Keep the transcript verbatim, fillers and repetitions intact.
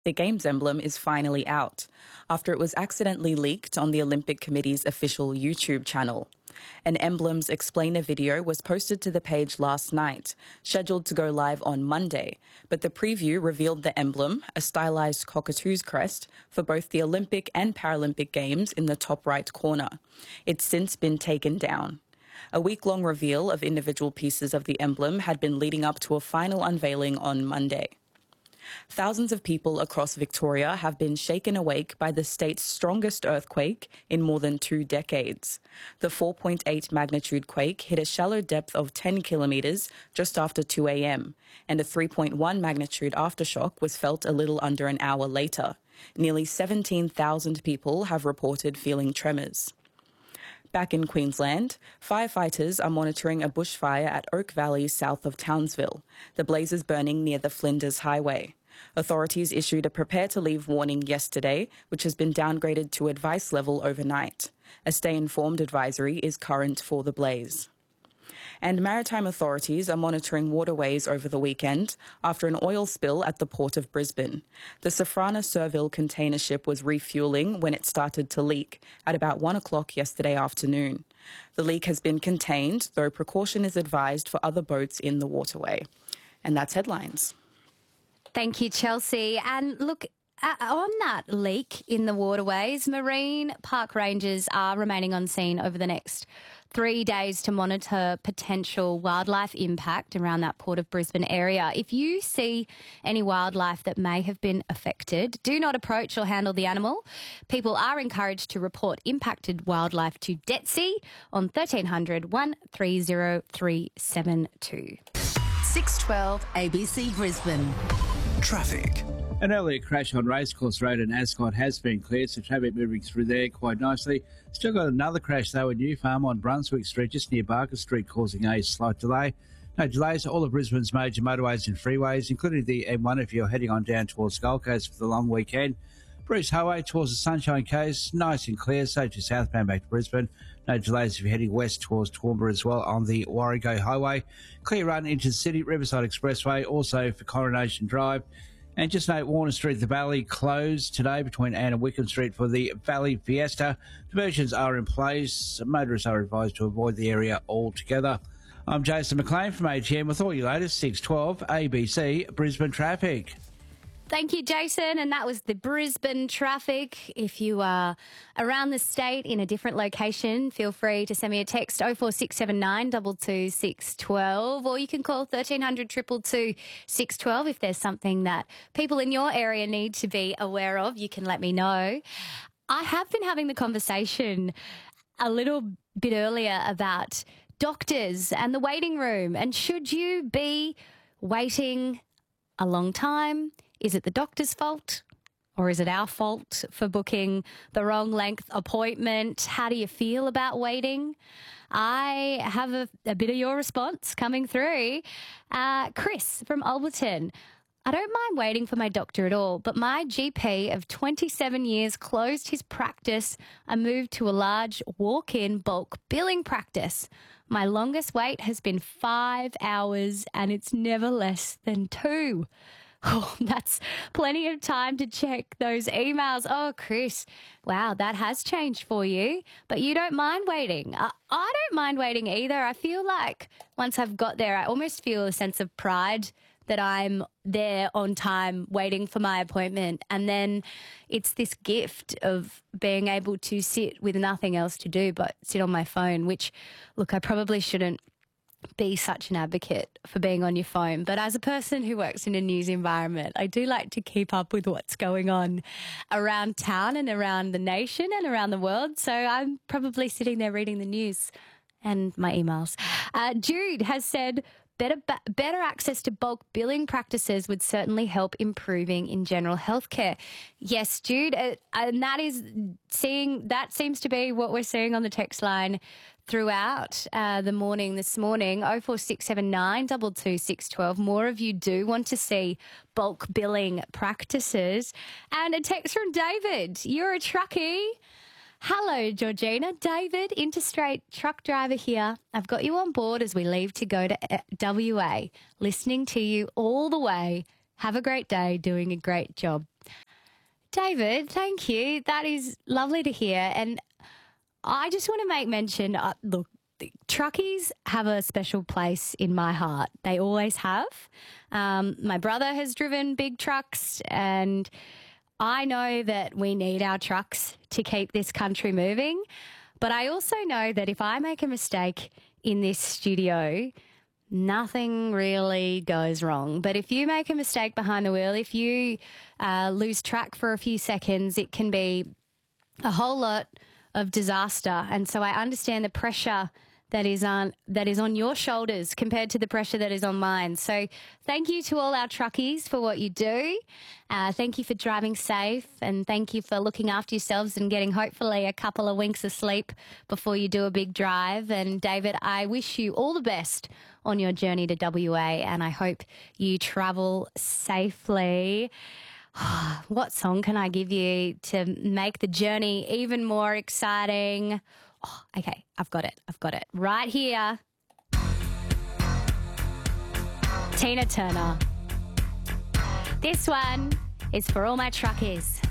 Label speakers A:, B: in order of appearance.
A: The Games emblem is finally out after it was accidentally leaked on the Olympic Committee's official YouTube channel. An emblem's explainer video was posted to the page last night, scheduled to go live on Monday, but the preview revealed the emblem, a stylized cockatoo's crest, for both the Olympic and Paralympic Games in the top right corner. It's since been taken down. A week-long reveal of individual pieces of the emblem had been leading up to a final unveiling on Monday. Thousands of people across Victoria have been shaken awake by the state's strongest earthquake in more than two decades. The four point eight magnitude quake hit a shallow depth of ten kilometres just after two a m, and a three point one magnitude aftershock was felt a little under an hour later. Nearly seventeen thousand people have reported feeling tremors. Back in Queensland, firefighters are monitoring a bushfire at Oak Valley south of Townsville. The blaze is burning near the Flinders Highway. Authorities issued a prepare to leave warning yesterday, which has been downgraded to advice level overnight. A stay informed advisory is current for the blaze. And maritime authorities are monitoring waterways over the weekend after an oil spill at the port of Brisbane. The Safrana Serville container ship was refuelling when it started to leak at about one o'clock yesterday afternoon. The leak has been contained, though precaution is advised for other boats in the waterway. And that's headlines.
B: Thank you, Chelsea. And look, uh, on that leak in the waterways, marine park rangers are remaining on scene over the next three days to monitor potential wildlife impact around that Port of Brisbane area. If you see any wildlife that may have been affected, do not approach or handle the animal. People are encouraged to report impacted wildlife to D E T S I on thirteen hundred, one three zero three seven two.
C: six twelve A B C Brisbane.
D: Traffic.
E: An earlier crash on Racecourse Road in Ascot has been cleared, so traffic moving through there quite nicely. Still got another crash, though, in New Farm on Brunswick Street, just near Barker Street, causing a slight delay. No delays to all of Brisbane's major motorways and freeways, including the M one if you're heading on down towards Gold Coast for the long weekend. Bruce Highway towards the Sunshine Coast, nice and clear, so to southbound back to Brisbane. No delays if you're heading west towards Toowoomba as well on the Warrego Highway. Clear run into the city, Riverside Expressway, also for Coronation Drive. And just note, Warner Street, the Valley closed today between Ann and Wickham Street for the Valley Fiesta. Diversions are in place. Motorists are advised to avoid the area altogether. I'm Jason McLean from A T M with all your latest six twelve A B C Brisbane traffic.
B: Thank you, Jason. And that was the Brisbane traffic. If you are around the state in a different location, feel free to send me a text oh four six seven nine two two six one two, or you can call thirteen hundred, two two two, six one two if there's something that people in your area need to be aware of. You can let me know. I have been having the conversation a little bit earlier about doctors and the waiting room, and should you be waiting a long time? Is it the doctor's fault, or is it our fault for booking the wrong length appointment? How do you feel about waiting? I have a, a bit of your response coming through. Uh, Chris from Alberton. I don't mind waiting for my doctor at all, but my G P of twenty-seven years closed his practice and moved to a large walk-in bulk billing practice. My longest wait has been five hours and it's never less than two. Oh, that's plenty of time to check those emails. Oh, Chris, wow, that has changed for you. But you don't mind waiting. I, I don't mind waiting either. I feel like once I've got there, I almost feel a sense of pride that I'm there on time waiting for my appointment. And then it's this gift of being able to sit with nothing else to do but sit on my phone, which, look, I probably shouldn't be such an advocate for being on your phone. But as a person who works in a news environment, I do like to keep up with what's going on around town and around the nation and around the world. So I'm probably sitting there reading the news and my emails. Uh, Jude has said, Better, better access to bulk billing practices would certainly help improving in general healthcare. Yes, Jude, uh, and that is seeing that seems to be what we're seeing on the text line throughout uh, the morning this morning. oh four six seven nine two two six one two. More of you do want to see bulk billing practices. And a text from David. You're a truckie. Hello, Georgina. David, interstate truck driver here. I've got you on board as we leave to go to W A, listening to you all the way. Have a great day, doing a great job. David, thank you. That is lovely to hear. And I just want to make mention, uh, look, truckies have a special place in my heart. They always have. Um, my brother has driven big trucks, and I know that we need our trucks to keep this country moving. But I also know that if I make a mistake in this studio, nothing really goes wrong. But if you make a mistake behind the wheel, if you uh, lose track for a few seconds, it can be a whole lot of disaster. And so I understand the pressure that is on that is on your shoulders compared to the pressure that is on mine. So thank you to all our truckies for what you do. Uh, thank you for driving safe, and thank you for looking after yourselves and getting hopefully a couple of winks of sleep before you do a big drive. And David, I wish you all the best on your journey to W A, and I hope you travel safely. What song can I give you to make the journey even more exciting? Oh, okay, I've got it. I've got it. Right here. Tina Turner. This one is for all my truckies.